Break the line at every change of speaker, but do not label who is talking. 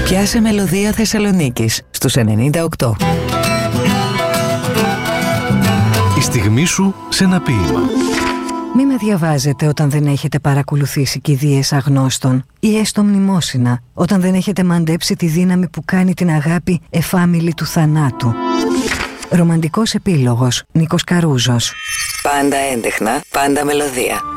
Πιάσε μελωδία Θεσσαλονίκης στους 98.
Η στιγμή σου σε ένα ποίημα.
Μη με διαβάζετε όταν δεν έχετε παρακολουθήσει κηδείες αγνώστων ή έστω μνημόσυνα, όταν δεν έχετε μαντέψει τη δύναμη που κάνει την αγάπη εφάμιλη του θανάτου. Ρομαντικός επίλογος, Νίκος Καρούζος.
Πάντα έντεχνα, πάντα μελωδία.